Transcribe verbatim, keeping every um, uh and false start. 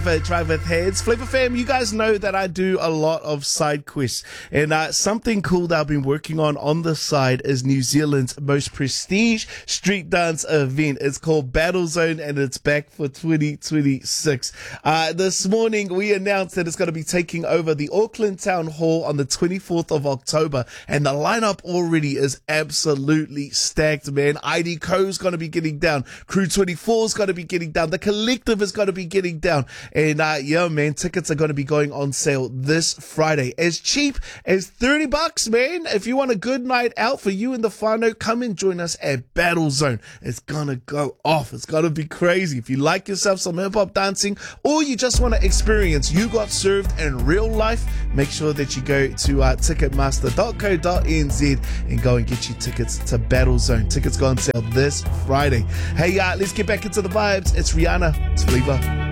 Drive with Heads. Flavor Fam, you guys know that I do a lot of side quests, and uh, something cool that I've been working on on the side is New Zealand's most prestige street dance event. It's called Battle Zone, and it's back for twenty twenty-six. Uh, this morning we announced that it's going to be taking over the Auckland Town Hall on the twenty-fourth of October, and the lineup already is absolutely stacked, man. I D Co's going to be getting down, Crew twenty-four is going to be getting down, The Collective is going to be getting down. And uh, yeah, man, tickets are going to be going on sale this Friday. As cheap as thirty bucks, man. If you want a good night out for you and the whānau, come and join us at Battle Zone. It's going to go off. It's going to be crazy. If you like yourself some hip-hop dancing, or you just want to experience You Got Served in real life, make sure that you go to uh, ticketmaster dot co dot n z and go and get your tickets to Battle Zone. Tickets go on sale this Friday. Hey, uh, let's get back into the vibes. It's Rihanna. It's Flavor.